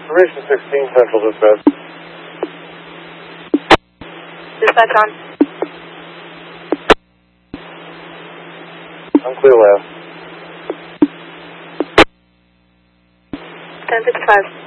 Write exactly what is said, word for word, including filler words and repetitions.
Observation sixteen, Central Dispatch. Dispatch on. I'm clear last. ten fifty-five.